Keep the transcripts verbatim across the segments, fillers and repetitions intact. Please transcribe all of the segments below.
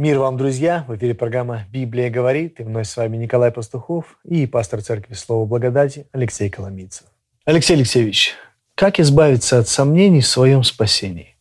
Мир вам, друзья! В эфире программа «Библия говорит». И вновь с вами Николай Пастухов и пастор Церкви Слова Благодати Алексей Коломийцев. Алексей Алексеевич, как избавиться от сомнений в своем спасении?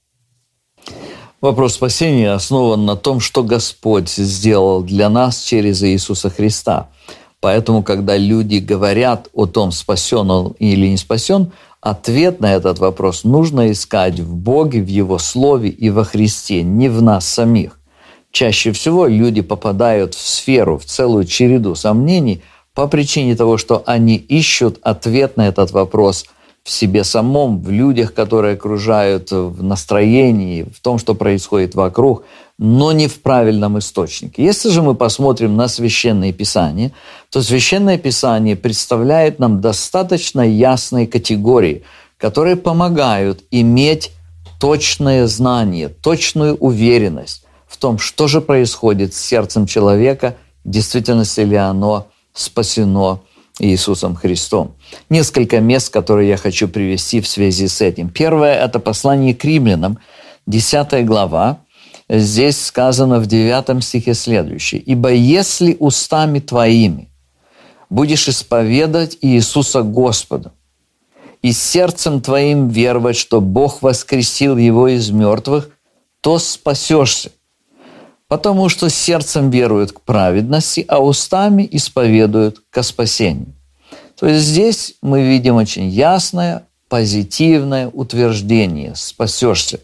Вопрос спасения основан на том, что Господь сделал для нас через Иисуса Христа. Поэтому, когда люди говорят о том, спасен он или не спасен, ответ на этот вопрос нужно искать в Боге, в Его Слове и во Христе, не в нас самих. Чаще всего люди попадают в сферу, в целую череду сомнений по причине того, что они ищут ответ на этот вопрос в себе самом, в людях, которые окружают, в настроении, в том, что происходит вокруг, но не в правильном источнике. Если же мы посмотрим на Священное Писание, то Священное Писание представляет нам достаточно ясные категории, которые помогают иметь точное знание, точную уверенность в том, что же происходит с сердцем человека, в действительности ли оно спасено Иисусом Христом. Несколько мест, которые я хочу привести в связи с этим. Первое – это послание к римлянам, десятая глава. Здесь сказано в девятом стихе следующее. «Ибо если устами твоими будешь исповедовать Иисуса Господа, и сердцем твоим веровать, что Бог воскресил Его из мертвых, то спасешься. Потому что сердцем веруют к праведности, а устами исповедуют ко спасению». То есть здесь мы видим очень ясное, позитивное утверждение «спасешься».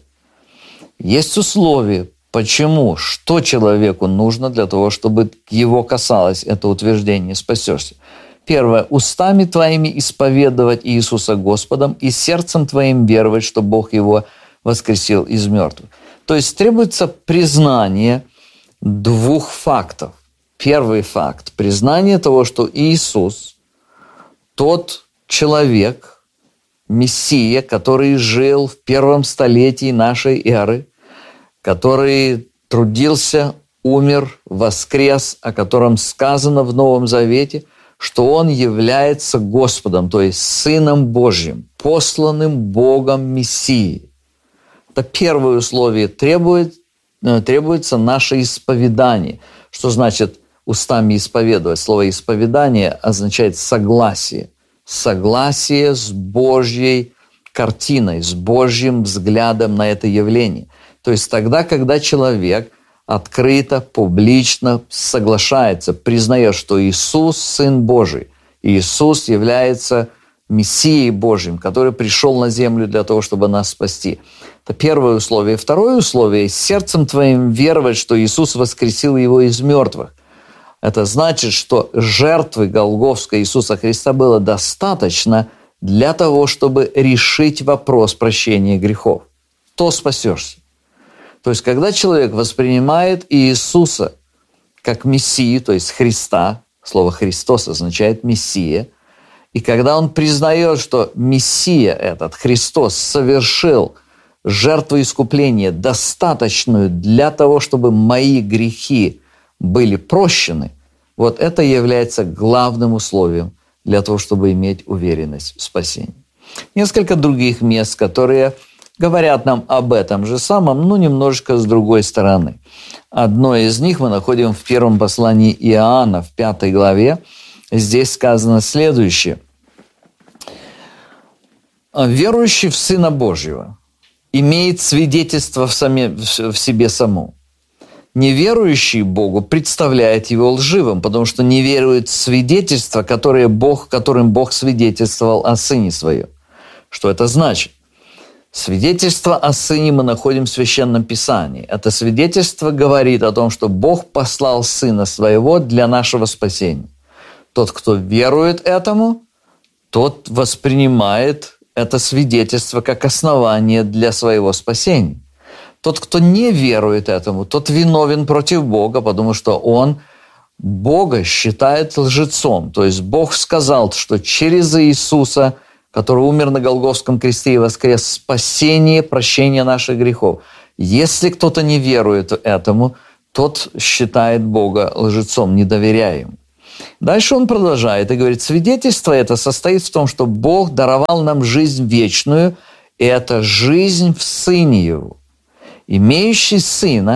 Есть условия, почему, что человеку нужно для того, чтобы его касалось это утверждение «спасешься». Первое. Устами твоими исповедовать Иисуса Господом и сердцем твоим веровать, что Бог Его воскресил из мертвых. То есть требуется признание двух фактов. Первый факт – признание того, что Иисус – тот человек, Мессия, который жил в первом столетии нашей эры, который трудился, умер, воскрес, о котором сказано в Новом Завете, что Он является Господом, то есть Сыном Божьим, посланным Богом Мессией. Это первое условие. Требует, требуется наше исповедание. Что значит устами исповедовать? Слово «исповедание» означает согласие. Согласие с Божьей картиной, с Божьим взглядом на это явление. То есть тогда, когда человек открыто, публично соглашается, признает, что Иисус – Сын Божий, Иисус является Мессией Божьим, который пришел на землю для того, чтобы нас спасти. Это первое условие. Второе условие – сердцем твоим веровать, что Иисус воскресил Его из мертвых. Это значит, что жертвы Голгофской Иисуса Христа было достаточно для того, чтобы решить вопрос прощения грехов. То спасешься. То есть, когда человек воспринимает Иисуса как Мессию, то есть Христа, слово «Христос» означает «Мессия», и когда он признает, что Мессия этот, Христос, совершил жертву искупления, достаточную для того, чтобы мои грехи были прощены, вот это является главным условием для того, чтобы иметь уверенность в спасении. Несколько других мест, которые говорят нам об этом же самом, но немножечко с другой стороны. Одно из них мы находим в первом послании Иоанна, в пятой главе. Здесь сказано следующее. «Верующий в Сына Божьего имеет свидетельство в, саме, в себе самом. Неверующий Богу представляет его лживым, потому что не верует в свидетельство, которое Бог, которым Бог свидетельствовал о Сыне Своем». Что это значит? Свидетельство о Сыне мы находим в Священном Писании. Это свидетельство говорит о том, что Бог послал Сына Своего для нашего спасения. Тот, кто верует этому, тот воспринимает это свидетельство как основание для своего спасения. Тот, кто не верует этому, тот виновен против Бога, потому что он Бога считает лжецом. То есть Бог сказал, что через Иисуса, который умер на Голгофском кресте и воскрес, спасение, прощение наших грехов. Если кто-то не верует этому, тот считает Бога лжецом, не доверяя ему. Дальше он продолжает и говорит, свидетельство это состоит в том, что Бог даровал нам жизнь вечную, и это жизнь в Сыне Его. Имеющий Сына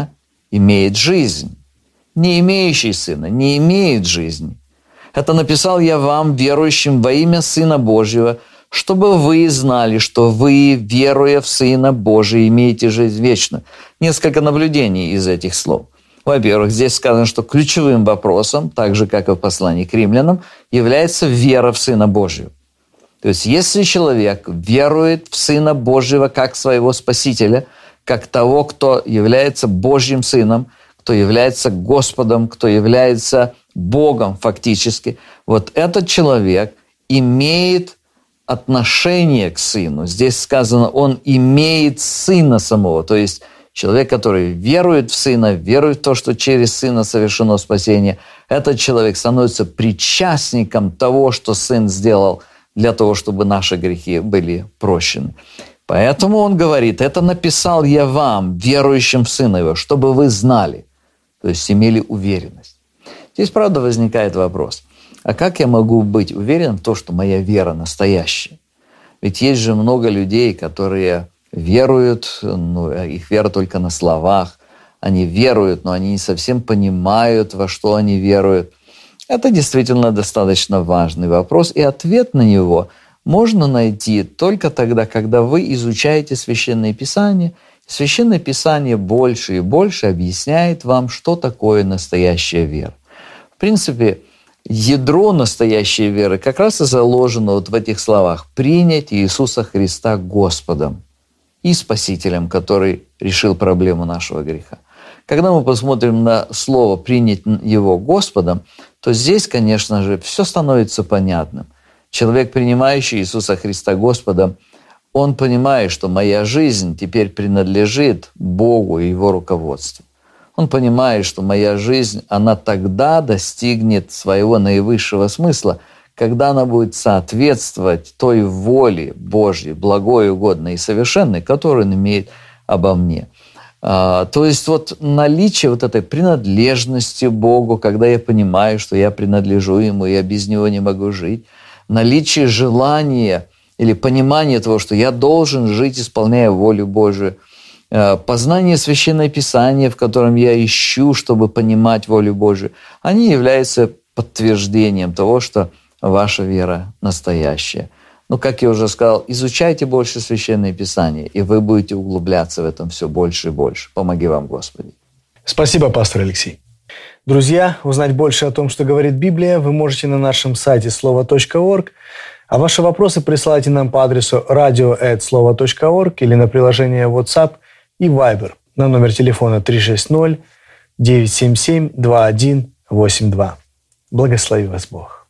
имеет жизнь. Не имеющий Сына не имеет жизни. Это написал я вам, верующим во имя Сына Божьего, чтобы вы знали, что вы, веруя в Сына Божия, имеете жизнь вечную». Несколько наблюдений из этих слов. Во-первых, здесь сказано, что ключевым вопросом, так же, как и в послании к римлянам, является вера в Сына Божьего. То есть, если человек верует в Сына Божьего как своего Спасителя, как того, кто является Божьим Сыном, кто является Господом, кто является Богом фактически, вот этот человек имеет отношение к Сыну. Здесь сказано, он имеет Сына самого. То есть человек, который верует в Сына, верует в то, что через Сына совершено спасение, этот человек становится причастником того, что Сын сделал для того, чтобы наши грехи были прощены. Поэтому он говорит, это написал я вам, верующим в Сына Его, чтобы вы знали, то есть имели уверенность. Здесь, правда, возникает вопрос, а как я могу быть уверен в том, что моя вера настоящая? Ведь есть же много людей, которые веруют, ну, их вера только на словах, они веруют, но они не совсем понимают, во что они веруют. Это действительно достаточно важный вопрос, и ответ на него можно найти только тогда, когда вы изучаете Священное Писание. Священное Писание больше и больше объясняет вам, что такое настоящая вера. В принципе, ядро настоящей веры как раз и заложено вот в этих словах: принять Иисуса Христа Господом и Спасителем, который решил проблему нашего греха. Когда мы посмотрим на слово «принять Его Господом», то здесь, конечно же, все становится понятным. Человек, принимающий Иисуса Христа Господом, он понимает, что моя жизнь теперь принадлежит Богу и Его руководству. Он понимает, что моя жизнь, она тогда достигнет своего наивысшего смысла, когда она будет соответствовать той воле Божьей, благой, угодной и совершенной, которую Он имеет обо мне. А, то есть вот наличие вот этой принадлежности Богу, когда я понимаю, что я принадлежу Ему, я без Него не могу жить, наличие желания или понимание того, что я должен жить, исполняя волю Божию, познание Священного Писания, в котором я ищу, чтобы понимать волю Божию, они являются подтверждением того, что ваша вера настоящая. Но, как я уже сказал, изучайте больше Священное Писание, и вы будете углубляться в этом все больше и больше. Помоги вам, Господи. Спасибо, пастор Алексей. Друзья, узнать больше о том, что говорит Библия, вы можете на нашем сайте слово точка орг, а ваши вопросы присылайте нам по адресу радио эт слово точка орг или на приложение WhatsApp и Viber на номер телефона три шесть ноль девять семь семь два один восемь два. Благослови вас Бог.